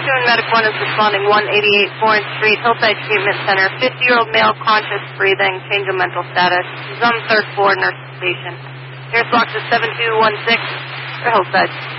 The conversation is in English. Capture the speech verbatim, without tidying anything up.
two and Medic one is responding one eighty-eight Florence Street, Hillside Treatment Center. fifty-year-old male, conscious, breathing, change of mental status. He's on the third floor, nurse station. Nurse box is seven two one six for Hillside.